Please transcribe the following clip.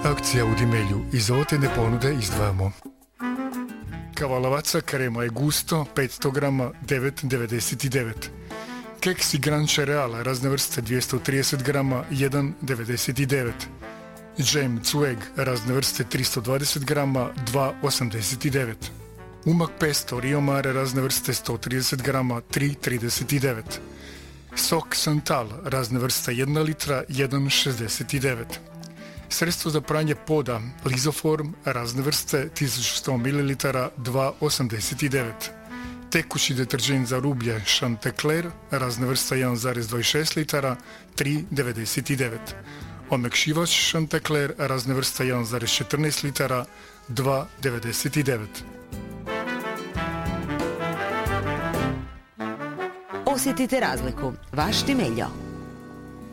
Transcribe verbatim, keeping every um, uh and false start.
Akcija u Dimelju. Iz ovotene ponude izdvajamo kavalavaca krema je gusto petsto grama devet devedeset devet. Keksi Gran Cereala razne vrste dvjesto trideset grama jedan devedeset devet. Džem Cweg razne vrste tristo dvadeset grama dva osamdeset devet. Umak pesto Rio Mare razne vrste sto trideset grama tri trideset devet. Sok Santal razne vrste jedna litra jedan šezdeset devet. Sredstvo za pranje poda Lizoform razne vrste tisuću sto mililitara dva osamdeset devet. Tekući deterđent za rublje Chanticleer razne vrste jedan zarez dvadeset šest litara tri devedeset devet. Omekšivač Chanticleer razne vrste jedan zarez četrnaest litara dva devedeset devet. Osjetite razliku. Vaš Dimeljo.